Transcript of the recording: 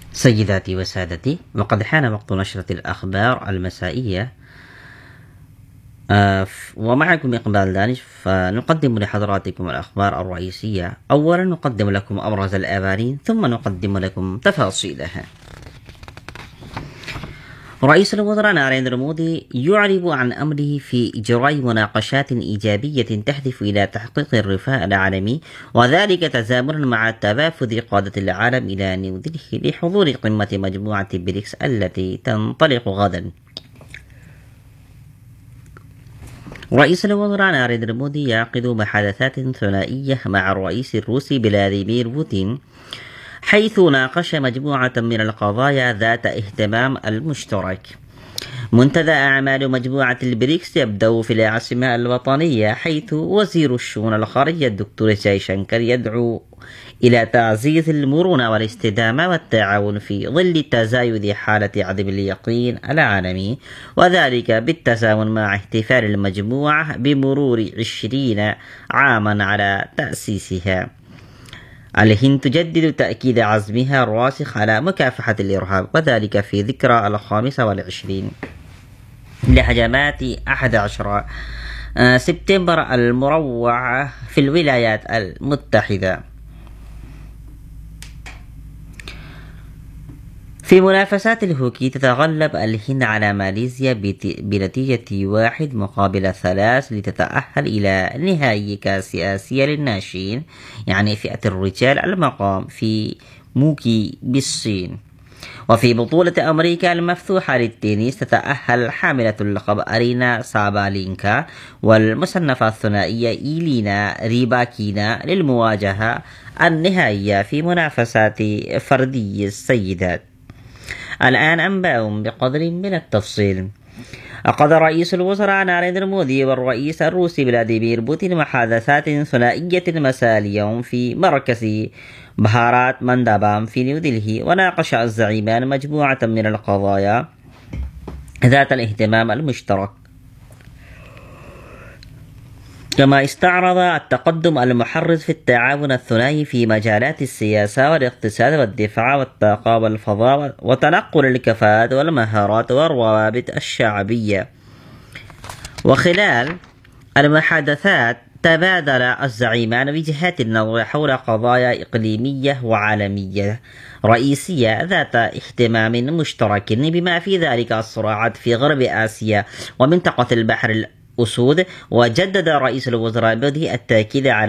سيداتي وسادتي، وقد حان وقت نشرة الأخبار المسائية، ومعكم إقبال دانش. فنقدم لحضراتكم الأخبار الرئيسية. أولا نقدم لكم أبرز الأبانين، ثم نقدم لكم تفاصيلها. رئيس الوزراء ناريندرا مودي يعرب عن أمره في إجراء مناقشات إيجابية تهدف إلى تحقيق الرفاه العالمي، وذلك تزامنا مع تبافد قادة العالم إلى نيودلهي لحضور قمة مجموعة بريكس التي تنطلق غدا. رئيس الوزراء ناريندرا مودي يعقد محادثات ثنائية مع الرئيس الروسي فلاديمير بوتين، حيث ناقش مجموعة من القضايا ذات اهتمام المشترك. منتدى أعمال مجموعة البريكس يبدأ في العاصمة الوطنية، حيث وزير الشؤون الخارجية الدكتور جاي شنكر يدعو إلى تعزيز المرونة والاستدامة والتعاون في ظل تزايد حالة عدم اليقين العالمي، وذلك بالتزامن مع احتفال المجموعة بمرور 20 عاما على تأسيسها. الهند تجدد تأكيد عزمها الراسخ على مكافحة الإرهاب، وذلك في ذكرى 25 لهجمات 11 سبتمبر المروعة في الولايات المتحدة. في منافسات الهوكي تتغلب الهند على ماليزيا بنتيجة 1-3 لتتأهل إلى نهائي كأس آسيا للناشئين، يعني فئة الرجال المقام في موكي بالصين. وفي بطولة أمريكا المفتوحة للتنس تتأهل حاملة اللقب أرينا سابالينكا والمصنفة الثنائية إيلينا ريباكينا للمواجهة النهائية في منافسات فردي السيدات. الآن أنباء بقدر من التفصيل. عقد رئيس الوزراء ناريندرا مودي والرئيس الروسي فلاديمير بوتين محادثات ثنائية مساء اليوم في مركز بهارات مندابام في نيودلهي، وناقش الزعيمان مجموعة من القضايا ذات الاهتمام المشترك، كما استعرض التقدم المحرز في التعاون الثنائي في مجالات السياسة والاقتصاد والدفاع والطاقة والفضاء وتنقل الكفاءات والمهارات والروابط الشعبية. وخلال المحادثات تبادل الزعيمان وجهات النظر حول قضايا إقليمية وعالمية رئيسية ذات اهتمام مشترك، بما في ذلك الصراعات في غرب آسيا ومنطقة البحر الأسود. وجدد رئيس الوزراء مودي التأكيد على